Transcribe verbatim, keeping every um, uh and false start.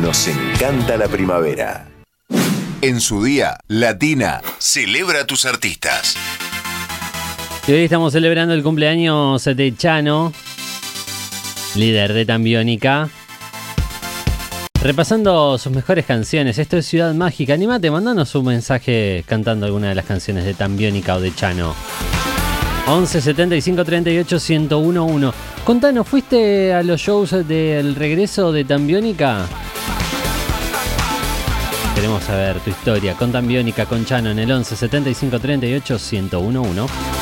Nos encanta la primavera. En su día, Latina celebra a tus artistas. Y hoy estamos celebrando el cumpleaños de Chano, líder de Tambiónica. Repasando sus mejores canciones. Esto es Ciudad Mágica. Animate, mandanos un mensaje cantando alguna de las canciones de Tambiónica o de Chano. once setenta y cinco treinta y ocho ciento uno. Contanos, ¿fuiste a los shows del regreso de Tambiónica? Queremos saber tu historia con Tambiónica, con Chano en el once setenta y cinco treinta y ocho ciento uno.